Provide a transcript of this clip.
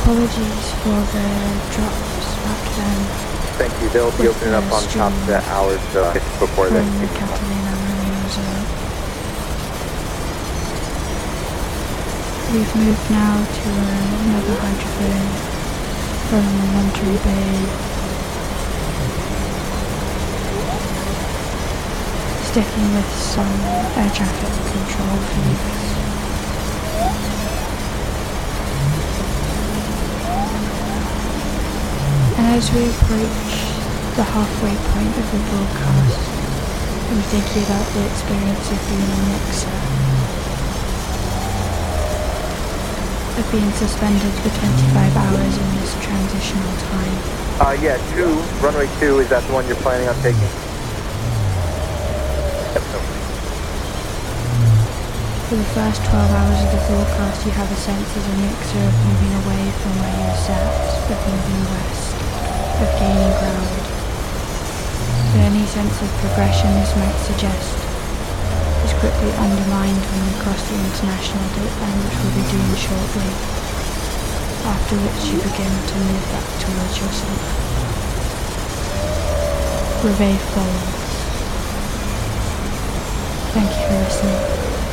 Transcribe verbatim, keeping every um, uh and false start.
Apologies for the drops back then. Thank you. They'll be With opening up the on top of the hours uh, before from that. the Catalina Marine Reserve. We've moved now to another hydrophone from Monterey Bay, sticking with some air traffic control feeds. And as we approach the halfway point of the broadcast, I'm thinking about the experience of being a mixer, of being suspended for twenty-five hours in this transitional time. Uh, yeah, two, runway two, is that the one you're planning on taking? Yep, no. For the first twelve hours of the broadcast, you have a sense as a mixer of moving away from where you're sat, of moving west, of gaining ground. But any sense of progression this might suggest is quickly undermined when we cross the international date line, which we'll be doing shortly, after which you begin to move back towards yourself. Reveille follows. Thank you for listening.